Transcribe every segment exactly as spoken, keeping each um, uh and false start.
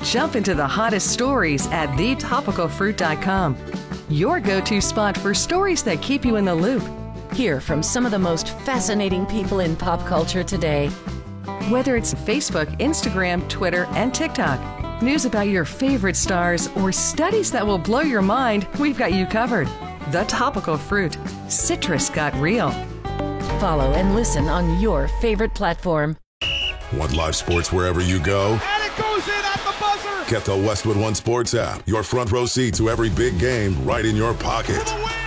Jump into the hottest stories at the topical fruit dot com. Your go-to spot for stories that keep you in the loop. Hear from some of the most fascinating people in pop culture today. Whether it's Facebook, Instagram, Twitter, and TikTok, news about your favorite stars, or studies that will blow your mind, we've got you covered. The Topical Fruit. Citrus got real. Follow and listen on your favorite platform. Want live sports wherever you go? And it goes in at the buzzer! Get the Westwood One Sports app. Your front row seat to every big game right in your pocket. For the win!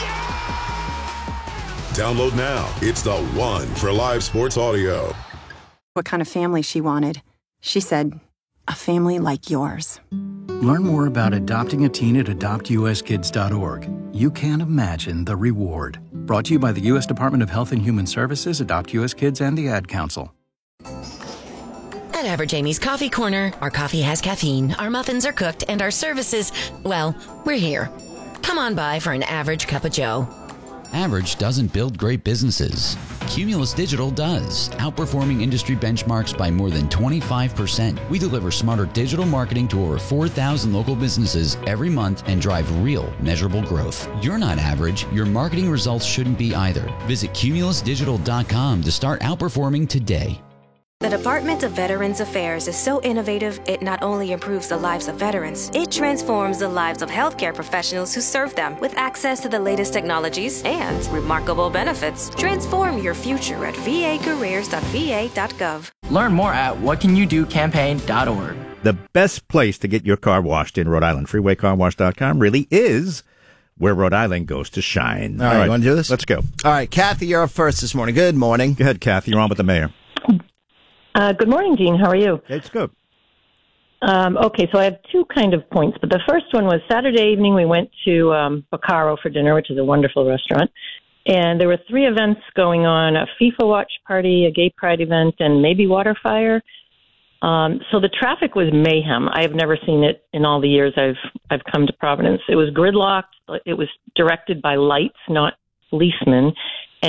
Download now. It's the one for live sports audio. What kind of family she wanted. She said, a family like yours. Learn more about adopting a teen at adopt u s kids dot org. You can't imagine the reward. Brought to you by the U S Department of Health and Human Services, Adopt U S Kids, and the Ad Council. At Average Amy's Coffee Corner, our coffee has caffeine, our muffins are cooked, and our services, well, we're here. Come on by for an average cup of joe. Average doesn't build great businesses. Cumulus Digital does, outperforming industry benchmarks by more than twenty-five percent. We deliver smarter digital marketing to over four thousand local businesses every month and drive real, measurable growth. You're not average. Your marketing results shouldn't be either. Visit cumulus digital dot com to start outperforming today. The Department of Veterans Affairs is so innovative, it not only improves the lives of veterans, it transforms the lives of healthcare professionals who serve them with access to the latest technologies and remarkable benefits. Transform your future at v a careers dot v a dot gov. Learn more at what can you do campaign dot org. The best place to get your car washed in Rhode Island, freeway car wash dot com, really is where Rhode Island goes to shine. All right, you want to do this? Let's go. All right, Kathy, you're up first this morning. Good morning. Go ahead, Kathy. You're on with the mayor. Uh, good morning, Dean. How are you? It's good. Um, okay, so I have two kind of points. But the first one was Saturday evening we went to um, Bacaro for dinner, which is a wonderful restaurant. And there were three events going on, a FIFA watch party, a gay pride event, and maybe water fire. Um, so the traffic was mayhem. I have never seen it in all the years I've I've come to Providence. It was gridlocked. It was directed by lights, not policemen.